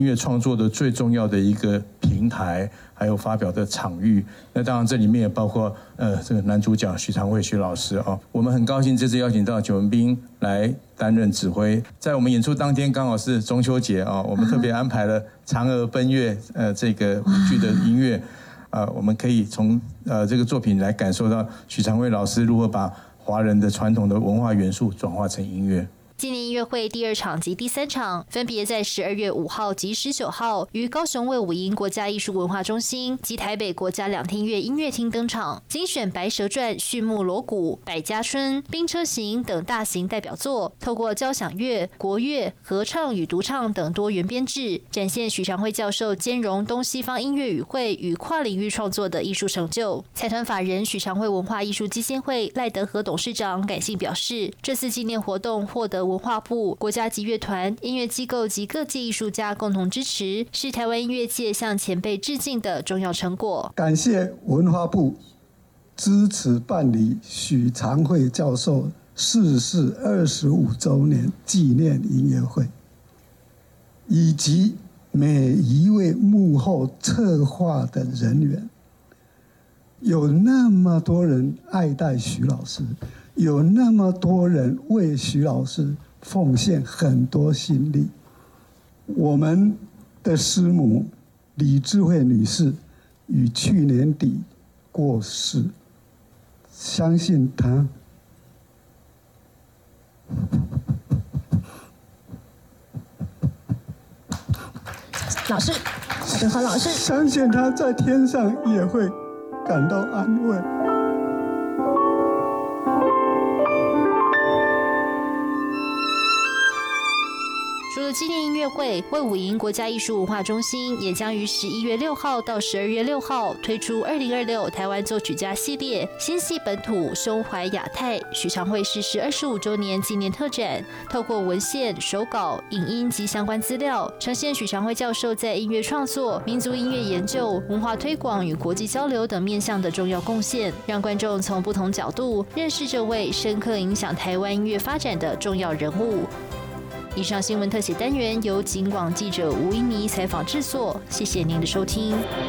音乐创作的最重要的一个平台，还有发表的场域。那当然这里面也包括这个男主角许长惠许老师啊。我们很高兴这次邀请到九文彬来担任指挥。在我们演出当天刚好是中秋节啊，我们特别安排了嫦娥奔月这个舞剧的音乐。我们可以从这个作品来感受到许长惠老师如何把华人的传统的文化元素转化成音乐。 今年音乐会第2场及第3场分别在12月5号及19号于高雄卫武营国家艺术文化中心及台北国家两厅院音乐厅登场，精选《白蛇传》、畜牧锣鼓、百家春、兵车行等大型代表作，透过交响乐、国乐、合唱与独唱等多元编制，展现许长惠教授兼容东西方音乐语汇与跨领域创作的艺术成就。财团法人许长惠文化艺术基金会赖德和董事长感性表示，这次纪念活动获得文化部、国家级乐团、音乐机构及各界艺术家共同支持，是台湾音乐界向前辈致敬的重要成果。 感谢文化部支持办理许长惠教授逝世25周年纪念音乐会，以及每一位幕后策划的人员。有那么多人爱戴许老师，有那么多人为许老师奉献很多心力。我们的师母李智慧女士于去年底过世，相信她老师，德和老师， 相信她在天上也会感到安慰。 除了纪念音乐会，卫武营国家艺术文化中心也将于11月6号到12月6号推出2026台湾作曲家系列心系本土，胸怀亚太许长惠逝世25周年纪念特展，透过文献、手稿、影音及相关资料，呈现许长惠教授在音乐创作、民族音乐研究、文化推广与国际交流等面向的重要贡献，让观众从不同角度认识这位深刻影响台湾音乐发展的重要人物。以上新闻特写单元由警广记者吴依妮采访制作，谢谢您的收听。